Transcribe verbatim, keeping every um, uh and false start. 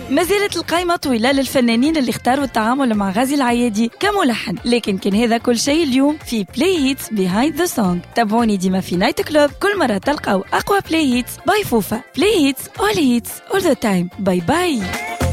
ما زالت القائمة طويلة للفنانين اللي اختاروا التعامل مع غازي العيادي كملحن، لكن كان هذا كل شيء اليوم في بلاي هيتس بيهايند ذا سونج. تابعوني ديما في نايت كلوب، كل مرة تلقاو أقوى بلاي هيتس باي فوفا. بلاي هيتس all hits all the time. باي باي.